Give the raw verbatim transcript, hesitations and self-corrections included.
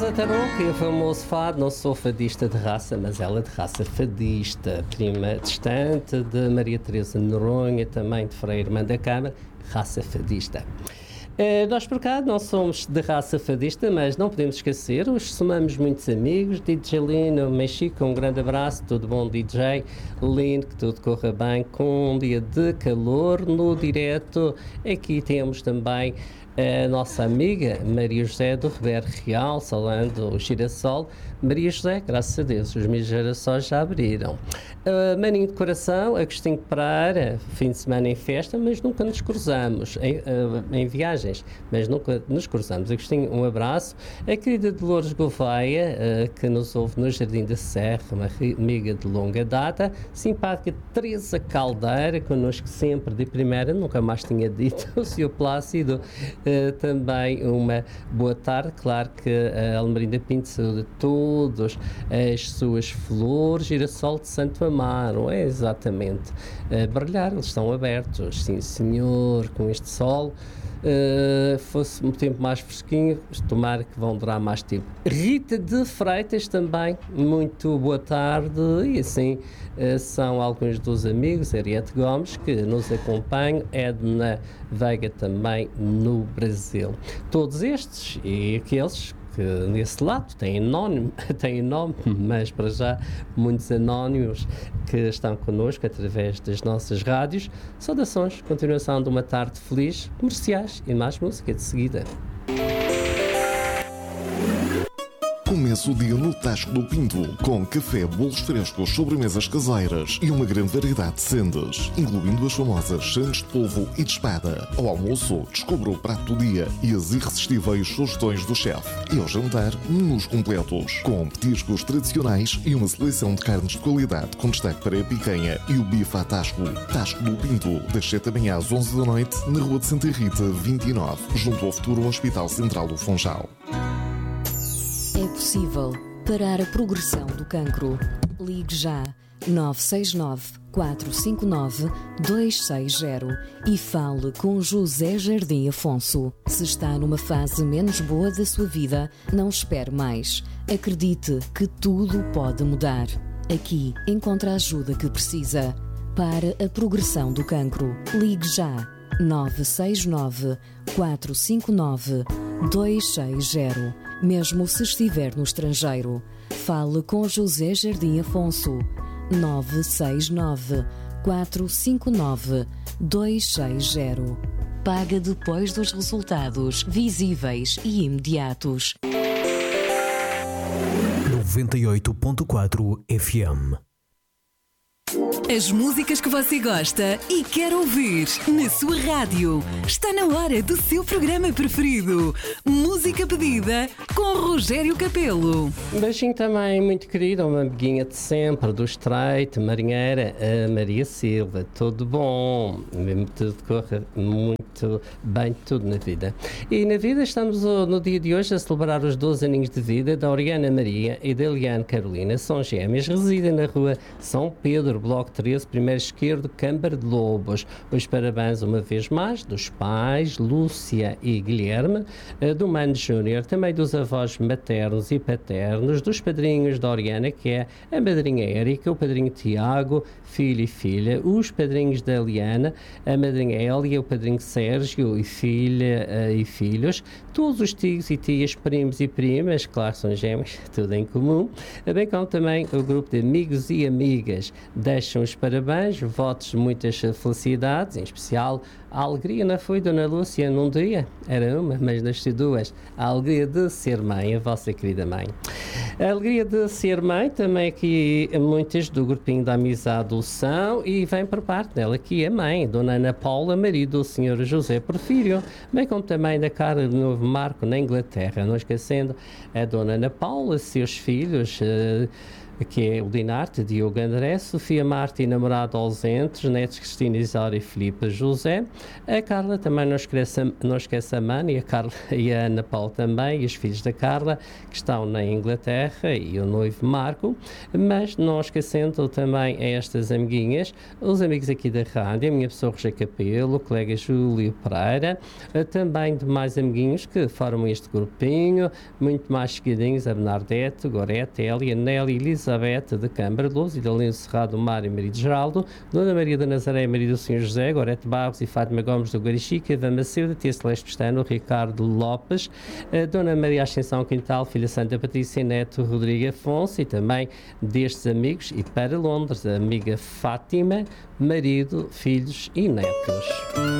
Elza Tarouca, o famoso fado. Não sou fadista de raça, mas ela de raça fadista. Prima distante de Maria Teresa Noronha, também de Frei Irmã da Câmara, raça fadista. Uh, nós por cá não somos de raça fadista, mas não podemos esquecer, os somamos muitos amigos. D J Lino, Mexico, um grande abraço, tudo bom D J Lino, que tudo corra bem, com um dia de calor no direto. Aqui temos também a nossa amiga Maria José do Ribeiro Real, salando o girassol. Maria José, graças a Deus, os meus girassóis já abriram. Uh, Maninho de Coração, Agostinho Pereira, fim de semana em festa, mas nunca nos cruzamos, em, uh, em viagens, mas nunca nos cruzamos. Agostinho, um abraço. A querida Dolores Gouveia, uh, que nos ouve no Jardim da Serra, uma amiga de longa data. Simpática Teresa Caldeira, connosco sempre de primeira, nunca mais tinha dito, o senhor Plácido. Uh, também uma boa tarde. Claro que a Almerinda Pinto saúde todos as suas flores, girassol de Santo Amaro, é exatamente uh, brilhar, eles estão abertos, sim senhor, com este sol. Uh, fosse um tempo mais fresquinho, tomara que vão durar mais tempo. Rita de Freitas também, muito boa tarde. E assim uh, são alguns dos amigos, Ariete Gomes, que nos acompanham, Edna Veiga também no Brasil. Todos estes e aqueles que nesse lado têm anónimo, têm nome, mas para já muitos anónimos que estão connosco através das nossas rádios. Saudações, continuação de uma tarde feliz, comerciais e mais música de seguida. Começa o dia no Tasco do Pinto, com café, bolos frescos, sobremesas caseiras e uma grande variedade de sendas, incluindo as famosas sandes de polvo e de espada. Ao almoço, descubra o prato do dia e as irresistíveis sugestões do chefe. E ao jantar, menus completos, com petiscos tradicionais e uma seleção de carnes de qualidade, com destaque para a picanha e o bife à Tasco. Tasco do Pinto, das sete da manhã às onze da noite, na Rua de Santa Rita, vinte e nove, junto ao futuro Hospital Central do Funchal. É possível parar a progressão do cancro. Ligue já nove seis nove, quatro cinco nove, dois seis zero e fale com José Jardim Afonso. Se está numa fase menos boa da sua vida, não espere mais. Acredite que tudo pode mudar. Aqui encontra a ajuda que precisa. Para a progressão do cancro, ligue já nove seis nove, quatro cinco nove, dois seis zero. Mesmo se estiver no estrangeiro, fale com José Jardim Afonso. nove seis nove, quatro cinco nove, dois seis zero. Paga depois dos resultados visíveis e imediatos. noventa e oito ponto quatro F M. As músicas que você gosta e quer ouvir na sua rádio. Está na hora do seu programa preferido. Música pedida com Rogério Capelo. Um beijinho também muito querido, uma amiguinha de sempre, do Estreito, marinheira, a Maria Silva. Tudo bom, tudo corre muito bem, tudo na vida. E na vida estamos no dia de hoje a celebrar os doze aninhos de vida da Oriana Maria e da Eliane Carolina. São gêmeas, residem na rua São Pedro, Bloco treze, primeiro esquerdo, Câmara de Lobos. Os parabéns uma vez mais dos pais, Lúcia e Guilherme, do Mano Júnior, também dos avós maternos e paternos, dos padrinhos da Oriana, que é a madrinha Érica, o padrinho Tiago, filho e filha, os padrinhos da Eliana, a madrinha Hélia, o padrinho Sérgio e filha e filhos, todos os tios e tias, primos e primas, claro, são gêmeos, tudo em comum, bem como também o grupo de amigos e amigas. Deixam os parabéns, votos de muitas felicidades, em especial a alegria, não foi, Dona Lúcia, num dia? Era uma, mas nasceu duas. A alegria de ser mãe, a vossa querida mãe. A alegria de ser mãe, também aqui muitas do grupinho da amizade do São, e vem por parte dela aqui a mãe, Dona Ana Paula, marido do senhor José Porfírio, bem como também da cara do Novo Marco, na Inglaterra, não esquecendo a Dona Ana Paula, seus filhos, uh, que é o Dinarte, Diogo André, Sofia Marta e namorado ausentes, netos Cristina Isaura e Filipe José, a Carla também não esquece, não esquece a Mana e a, Carla, e a Ana Paula também, e os filhos da Carla, que estão na Inglaterra, e o noivo Marco, mas não esquecendo também a estas amiguinhas, os amigos aqui da rádio, a minha pessoa Roger Capelo, o colega Júlio Pereira, também de mais amiguinhos que formam este grupinho, muito mais chegadinhos, a Bernadette, Gorete, Elia, Nelly, Elizabeth de Câmara Luz, Idalino Serrado, Mário Maria de Geraldo, Dona Maria da Nazaré, Maria do Senhor José, Gorete Barros e Fátima Gomes do Guarichica, Eva Macedo, Tia Celeste Pestano, Ricardo Lopes, Dona Maria Ascensão Quintal, Filha Santa Patrícia, Neto Rodrigo Afonso, e também destes amigos, e para Londres, a amiga Fátima, marido, filhos e netos.